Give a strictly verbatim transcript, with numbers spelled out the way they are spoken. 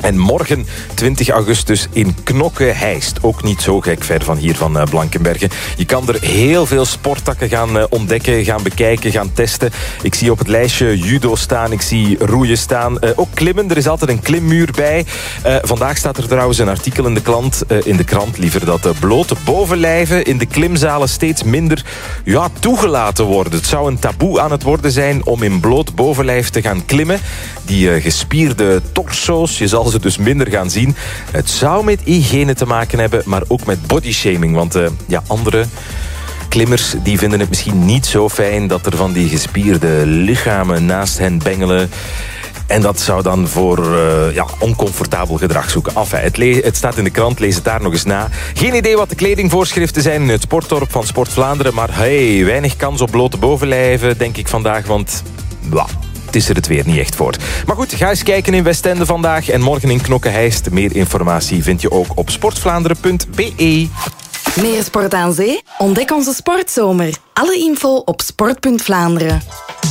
En morgen, twintig augustus, in Knokke-Heist. Ook niet zo gek ver van hier van Blankenberge. Je kan er heel veel sporttakken gaan ontdekken, gaan bekijken, gaan testen. Ik zie op het lijstje judo staan, ik zie roeien staan. Uh, ook klimmen, er is altijd een klimmuur bij. Uh, vandaag staat er trouwens een artikel in de, klant, uh, in de krant liever dat de blote bovenlijven in de klimzalen steeds minder ja, toegelaten worden. Het zou een taboe aan het worden zijn om in bloot bovenlijf te gaan klimmen. Die uh, gespierde torso's, je zal ze dus minder gaan zien. Het zou met hygiëne te maken hebben, maar ook met bodyshaming. Want uh, ja, andere klimmers die vinden het misschien niet zo fijn dat er van die gespierde lichamen naast hen bengelen. En dat zou dan voor uh, ja, oncomfortabel gedrag zoeken. Enfin, het, le- het staat in de krant, lees het daar nog eens na. Geen idee wat de kledingvoorschriften zijn in het sportdorp van Sport Vlaanderen. Maar hey, weinig kans op blote bovenlijven, denk ik vandaag. Want bah, het is er het weer niet echt voor. Maar goed, ga eens kijken in Westende vandaag. En morgen in Knokke-Heist. Meer informatie vind je ook op sportvlaanderen punt b e. Meer sport aan zee? Ontdek onze sportzomer. Alle info op sport punt vlaanderen.